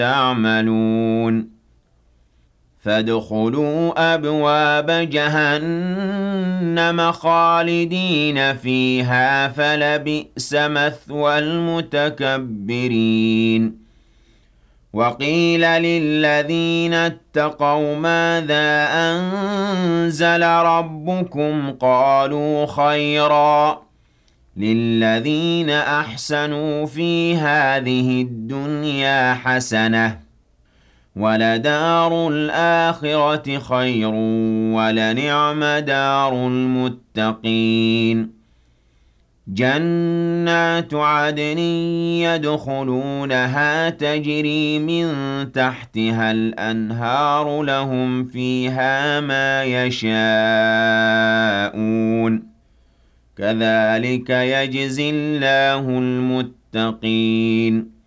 تعملون فادخلوا أبواب جهنم خالدين فيها فلبئس مثوى المتكبرين وقيل للذين اتقوا ماذا أنزل ربكم قالوا خيرا للذين أحسنوا في هذه الدنيا حسنة ولدار الآخرة خير ولنعم دار المتقين جنات عدن يدخلونها تجري من تحتها الأنهار لهم فيها ما يشاءون كذلك يجزي الله المتقين